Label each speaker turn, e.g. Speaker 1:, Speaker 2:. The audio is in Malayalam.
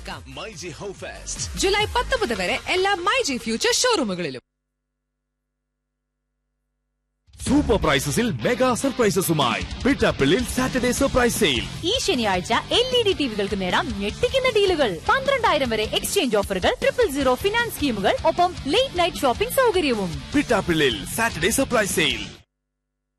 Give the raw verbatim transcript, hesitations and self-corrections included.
Speaker 1: സ്വന്തമാക്കാം.
Speaker 2: മൈജി ഹൗ ഫെസ്റ്റ്
Speaker 1: ജൂലൈ പത്തൊമ്പത് വരെ എല്ലാ myG future ഷോറൂമുകളിലും.
Speaker 3: Super പ്രൈസസിൽ mega സർപ്രൈസസുമായി Pittappillil Saturday surprise sale.
Speaker 4: ഈ ശനിയാഴ്ച എൽ ഇ ഡി ടിവികൾക്ക് നേടാം ഞെട്ടിക്കുന്ന ഡീലുകൾ. പന്ത്രണ്ടായിരം വരെ എക്സ്ചേഞ്ച് ഓഫറുകൾ, ട്രിപ്പിൾ സീറോ ഫിനാൻസ് സ്കീമുകൾ, ഒപ്പം ലേറ്റ് നൈറ്റ് ഷോപ്പിംഗ് സൗകര്യവും.
Speaker 3: Pittappillil Saturday surprise sale.